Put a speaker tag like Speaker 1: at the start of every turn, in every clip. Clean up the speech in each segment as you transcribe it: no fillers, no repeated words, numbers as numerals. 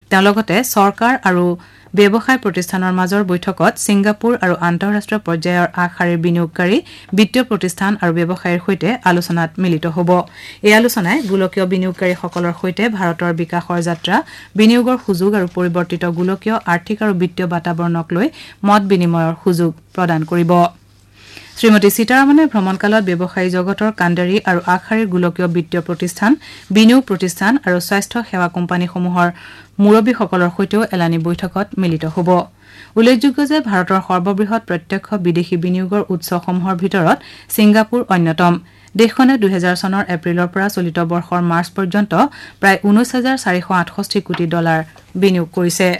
Speaker 1: তেওঁ লগতে চৰকাৰ আৰু ব্যৱসায় প্ৰতিষ্ঠানৰ মাজৰ বৈঠকত ছিংগাপুৰ আৰু আন্তঃৰাষ্ট্ৰীয় পৰ্যায়ৰ আগশাৰীৰ বিনিয়োগকাৰী বিত্তীয় প্ৰতিষ্ঠান আৰু ব্যৱসায়ীৰ সৈতে আলোচনাত মিলিত হ'ব এই আলোচনাই গোলকীয় বিনিয়োগকাৰীসকলৰ সৈতে ভাৰতৰ বিকাশৰ যাত্ৰা বিনিয়োগৰ সুযোগ আৰু পৰিৱৰ্তিত গোলকীয় আৰ্থিক আৰু বিত্তীয় বাতাবৰণক লৈ মত বিনিময়ৰ সুযোগ প্ৰদান কৰিব শ্ৰীমতী সীতাৰামনে ভ্ৰমণকালত ব্যৱসায়ী জগতৰ কাণ্ডাৰী আৰু আগশাৰীৰ গোলকীয় বিত্তীয় প্ৰতিষ্ঠান বিনিয়োগ প্ৰতিষ্ঠান আৰু স্বাস্থ্য সেৱা কোম্পানীসমূহৰ মুৰব্বীসকলৰ সৈতেও এলানি বৈঠকত মিলিত হ'ব উল্লেখযোগ্য যে ভাৰতৰ সৰ্ববৃহৎ প্ৰত্যক্ষ বিদেশী বিনিয়োগৰ উৎসসমূহৰ ভিতৰত ছিংগাপুৰ অন্যতম দেশখনে 2000 চনৰ এপ্ৰিলৰ পৰা চলিত বৰ্ষৰ মাৰ্চ পৰ্যন্ত প্ৰায় 19,468 কোটি ডলাৰ বিনিয়োগ কৰিছে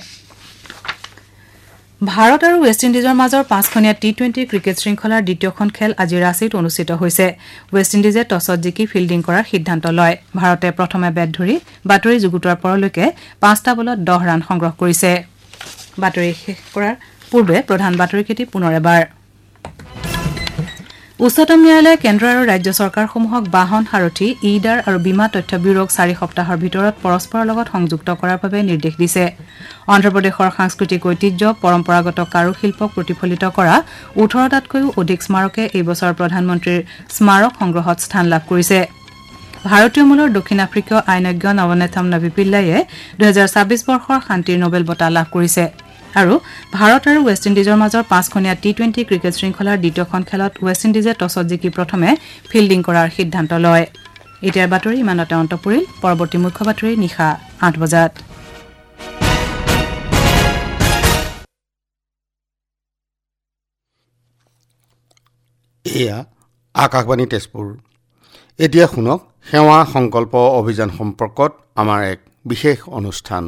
Speaker 1: ভাৰত আৰু ৱেষ্ট ইণ্ডিজৰ মাজৰ 5খনীয়া টি-20 ক্ৰিকেট শৃংখলাৰ দ্বিতীয়খন খেল আজি ৰাঁচীত অনুষ্ঠিত হৈছে ৱেষ্ট ইণ্ডিজে টছত জিকি ফিল্ডিং কৰাৰ সিদ্ধান্ত লয় ভাৰতে প্ৰথমে বেট ধৰি বাতৰি যুগুতোৱাৰ পৰলৈকে 5টা বলত 10 ৰান সংগ্ৰহ কৰিছে বাতৰি শেষ কৰাৰ পূৰ্বে প্ৰধান বাতৰিকেটি পুনৰ এবাৰ উচ্চতম ন্যায়ালয়ে কেন্দ্ৰ আৰু ৰাজ্য চৰকাৰসমূহক বাহন সাৰথী ইডাৰ আৰু বীমা তথ্য ব্যুৰোক 4 সপ্তাহৰ ভিতৰত পৰস্পৰৰ লগত সংযুক্ত কৰাৰ বাবে নিৰ্দেশ দিছে অন্ধ্ৰপ্ৰদেশৰ সাংস্কৃতিক ঐতিহ্য পৰম্পৰাগত কাৰুশিল্পক প্ৰতিফলিত কৰা 18টাতকৈও অধিক স্মাৰকে এই বছৰ প্ৰধানমন্ত্ৰীৰ স্মাৰক সংগ্ৰহত স্থান লাভ কৰিছে ভাৰতীয় মূলৰ দক্ষিণ আফ্ৰিকীয় আইনজ্ঞ নৱনেথম নবিপিল্লাইয়ে 2026 বৰ্ষৰ শান্তিৰ নোবেল বঁটা লাভ কৰিছে আৰু ভাৰত আৰু ৱেষ্ট ইণ্ডিজৰ মাজৰ 5খনীয়া টি-20 ক্ৰিকেট শৃংখলাৰ দ্বিতীয়খন খেলত ৱেষ্ট ইণ্ডিজে টছত জিকি প্ৰথমে ফিল্ডিং কৰাৰ সিদ্ধান্ত লয় এতিয়াৰ বাতৰি ইমানতে অন্ত পৰিল পৰৱৰ্তী মুখ্য বাতৰি নিশা 8 বজাত
Speaker 2: এয়া আকাশবাণী তেজপুৰ এতিয়া শুনক সেৱা সংকল্প অভিযান সম্পৰ্কত আমাৰ এক বিশেষ অনুষ্ঠান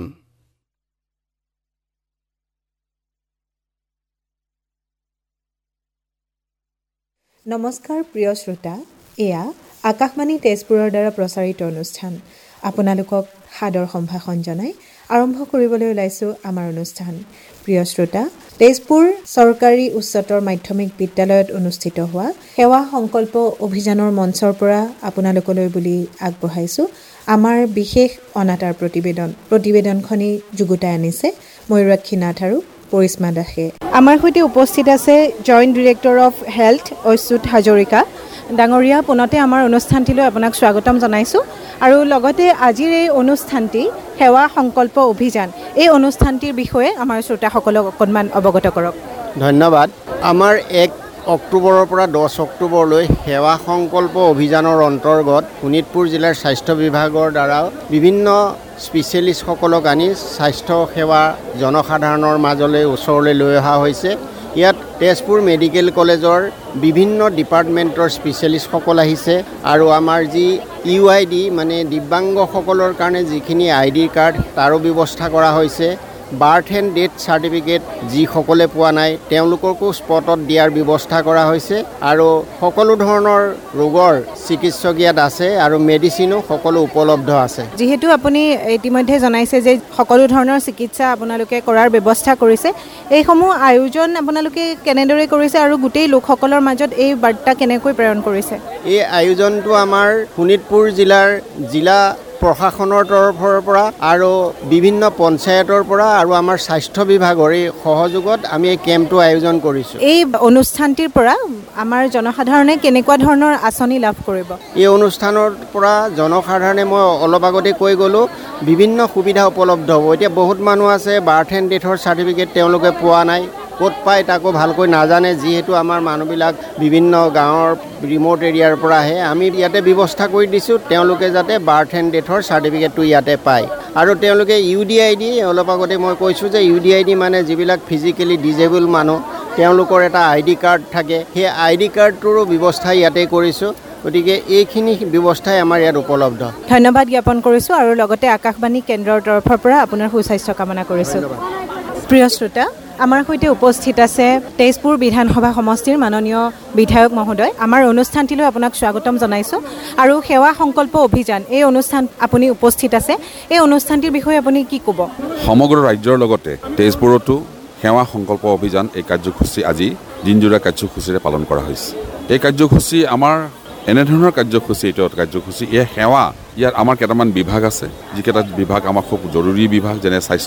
Speaker 3: নমস্কাৰ প্ৰিয় শ্ৰোতা এয়া আকাশবাণী তেজপুৰৰ দ্বাৰা প্ৰচাৰিত অনুষ্ঠান আপোনালোকক সাদৰ সম্ভাষণ জনাই আৰম্ভ কৰিবলৈ ওলাইছোঁ আমাৰ অনুষ্ঠান প্ৰিয় শ্ৰোতা তেজপুৰ চৰকাৰী উচ্চতৰ মাধ্যমিক বিদ্যালয়ত অনুষ্ঠিত হোৱা সেৱা সংকল্প অভিযানৰ মঞ্চৰ পৰা আপোনালোকলৈ বুলি আগবঢ়াইছোঁ আমাৰ বিশেষ অনাতাঁৰ প্ৰতিবেদনখনি যুগুতাই আনিছে ময়ূৰাক্ষী নাথ আৰু পৰিস্মা দাসে আমাৰ সৈতে উপস্থিত আছে joint director of health Achyut Hazarika ডাঙৰীয়া পুনতে আমাৰ অনুষ্ঠানটিলৈ আপোনাক স্বাগতম জনাইছোঁ আৰু লগতে আজিৰ এই অনুষ্ঠানটি সেৱা সংকল্প অভিযান এই অনুষ্ঠানটিৰ বিষয়ে আমাৰ শ্ৰোতাসকলক অকণমান অৱগত কৰক
Speaker 4: ধন্যবাদ আমাৰ 1 অক্টোবৰৰ পৰা 10 অক্টোবৰলৈ সেৱা সংকল্প অভিযানৰ অন্তৰ্গত শোণিতপুৰ জিলাৰ স্বাস্থ্য বিভাগৰ দ্বাৰা বিভিন্ন স্পেচিয়েলিষ্টসকলক আনি স্বাস্থ্য সেৱা জনসাধাৰণৰ মাজলৈ ওচৰলৈ লৈ অহা হৈছে ইয়াত তেজপুৰ মেডিকেল কলেজৰ বিভিন্ন ডিপাৰ্টমেণ্টৰ স্পেচিয়েলিষ্টসকল আহিছে আৰু আমাৰ যি UID মানে দিব্যাংগসকলৰ কাৰণে যিখিনি ID কাৰ্ড তাৰো ব্যৱস্থা কৰা হৈছে বাৰ্থ এণ্ড ডেথ চাৰ্টিফিকেট যিসকলে পোৱা নাই তেওঁলোককো স্পটত দিয়াৰ ব্যৱস্থা কৰা হৈছে আৰু সকলো ধৰণৰ ৰোগৰ চিকিৎসক ইয়াত আছে আৰু মেডিচিনো সকলো উপলব্ধ আছে
Speaker 3: যিহেতু আপুনি ইতিমধ্যে জনাইছে যে সকলো ধৰণৰ চিকিৎসা আপোনালোকে কৰাৰ ব্যৱস্থা কৰিছে এইসমূহ আয়োজন আপোনালোকে কেনেদৰে কৰিছে আৰু গোটেই লোকসকলৰ মাজত এই বাৰ্তা কেনেকৈ প্ৰেৰণ কৰিছে
Speaker 4: এই আয়োজনটো আমাৰ শোণিতপুৰ জিলা প্ৰশাসনৰ তৰফৰ পৰা আৰু বিভিন্ন পঞ্চায়তৰ পৰা আৰু আমাৰ স্বাস্থ্য বিভাগৰ এই সহযোগত আমি এই কেম্পটো আয়োজন কৰিছোঁ
Speaker 3: এই অনুষ্ঠানটিৰ পৰা আমাৰ জনসাধাৰণে কেনেকুৱা ধৰণৰ আঁচনি লাভ কৰিব
Speaker 4: এই অনুষ্ঠানৰ পৰা জনসাধাৰণে মই অলপ আগতে কৈ গ'লোঁ বিভিন্ন সুবিধা উপলব্ধ হ'ব এতিয়া বহুত মানুহ আছে বাৰ্থ এণ্ড ডেথৰ চাৰ্টিফিকেট তেওঁলোকে পোৱা নাই ক'ত পায় তাকো ভালকৈ নাজানে যিহেতু আমাৰ মানুহবিলাক বিভিন্ন গাঁৱৰ ৰিম'ট এৰিয়াৰ পৰা আহে আমি ইয়াতে ব্যৱস্থা কৰি দিছোঁ তেওঁলোকে যাতে বাৰ্থ এণ্ড ডেথৰ চাৰ্টিফিকেটটো ইয়াতে পায় আৰু তেওঁলোকে UDID অলপ আগতে মই কৈছোঁ যে UDID মানে যিবিলাক ফিজিকেলি ডিজেবল মানুহ তেওঁলোকৰ এটা ID কাৰ্ড থাকে সেই ID কাৰ্ডটোৰো ব্যৱস্থা ইয়াতে কৰিছোঁ গতিকে এইখিনি ব্যৱস্থাই আমাৰ ইয়াত উপলব্ধ
Speaker 3: ধন্যবাদ জ্ঞাপন কৰিছোঁ আৰু লগতে আকাশবাণী কেন্দ্ৰৰ তৰফৰ পৰা আপোনাৰ সুস্বাস্থ্য কামনা কৰিছোঁ প্ৰিয় শ্ৰোতা আমাৰ সৈতে উপস্থিত আছে তেজপুৰ বিধানসভা সমষ্টিৰ মাননীয় বিধায়ক মহোদয় আমাৰ অনুষ্ঠানটিলৈ আপোনাক স্বাগতম জনাইছোঁ আৰু সেৱা সংকল্প অভিযান এই অনুষ্ঠান আপুনি উপস্থিত আছে এই অনুষ্ঠানটিৰ বিষয়ে আপুনি কি ক'ব
Speaker 5: সমগ্ৰ ৰাজ্যৰ লগতে তেজপুৰতো সেৱা সংকল্প অভিযান এই কাৰ্যসূচী আজি দিনজোৰা কাৰ্যসূচীৰে পালন কৰা হৈছে এই কাৰ্যসূচী আমাৰ এনেধৰণৰ কাৰ্যসূচী এই সেৱা ইয়াৰ আমাৰ কেইটামান বিভাগ আছে যিকেইটা বিভাগ আমাৰ খুব জৰুৰী বিভাগ যেনে স্বাস্থ্য